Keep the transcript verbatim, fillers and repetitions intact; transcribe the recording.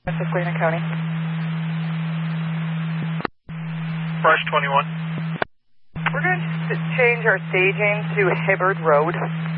Susquehanna County. Brush twenty-one. We're going to change our staging to Hibbard Road.